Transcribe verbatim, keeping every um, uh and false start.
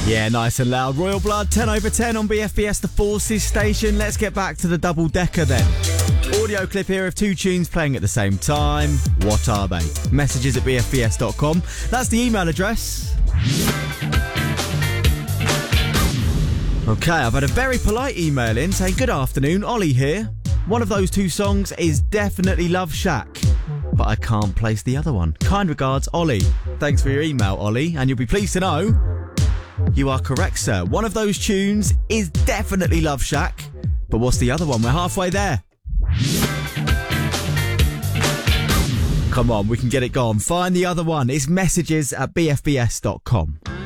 Yeah, nice and loud. Royal Blood, ten over ten on B F B S, the Forces station. Let's get back to the double decker then. Audio clip here of two tunes playing at the same time. What are they? Messages at b f b s dot com. That's the email address. Okay, I've had a very polite email in saying, good afternoon, Ollie here. One of those two songs is definitely Love Shack, but I can't place the other one. Kind regards, Ollie. Thanks for your email, Ollie, and you'll be pleased to know you are correct, sir. One of those tunes is definitely Love Shack, but what's the other one? We're halfway there. Come on, we can get it gone. Find the other one. It's messages at b f b s dot com.